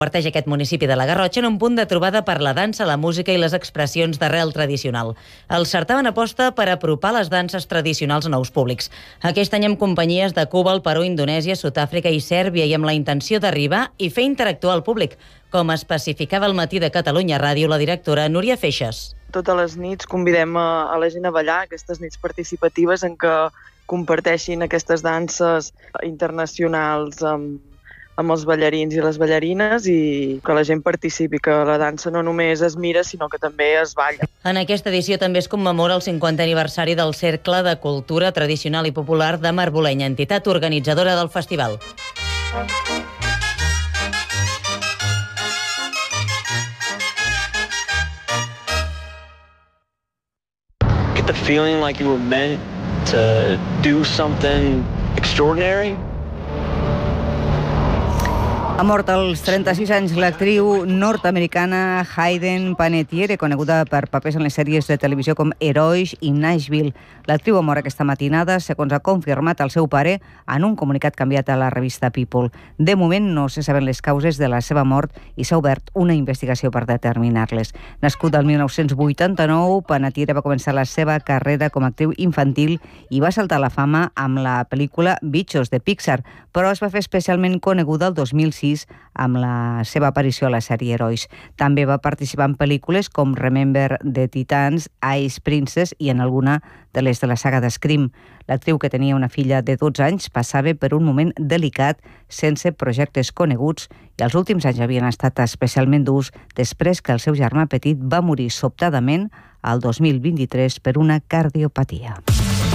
Converteix aquest municipi de la Garrotxa en un punt de trobada per la dansa, la música i les expressions d'arrel tradicional. El certamen aposta per apropar les danses tradicionals a nous públics. Aquest any amb companyies de Cuba, el Perú, Indonèsia, Sud-àfrica i Sèrbia i amb la intenció d'arribar i fer interactuar el públic, com especificava al Matí de Catalunya Ràdio la directora Núria Feixes. Totes les nits convidem a la gent a ballar, aquestes nits participatives en què comparteixin aquestes danses internacionals amb els ballarins i les ballarines i que la gent participi, que la dansa no només es mira, sinó que també es balla. En aquesta edició també es commemora el 50è aniversari del Cercle de Cultura Tradicional i Popular de Marbolenya, entitat organitzadora del festival. Get the feeling like you were meant to do something extraordinary. Ha mort als 36 anys l'actriu nord-americana Hayden Panettiere, coneguda per papers en les sèries de televisió com Herois i Nashville. L'actriu ha mort aquesta matinada, segons ha confirmat el seu pare en un comunicat canviat a la revista People. De moment no se saben les causes de la seva mort i s'ha obert una investigació per determinar-les. Nascut el 1989, Panettiere va començar la seva carrera com a actriu infantil i va saltar a la fama amb la pel·lícula Bichos de Pixar, però es va fer especialment coneguda el 2006 amb la seva aparició a la sèrie Herois. També va participar en pel·lícules com Remember the Titans, Ice Princess i en alguna de les de la saga de Scream. L'actriu, que tenia una filla de 12 anys, passava per un moment delicat sense projectes coneguts i els últims anys havien estat especialment durs després que el seu germà petit va morir sobtadament el 2023 per una cardiopatia.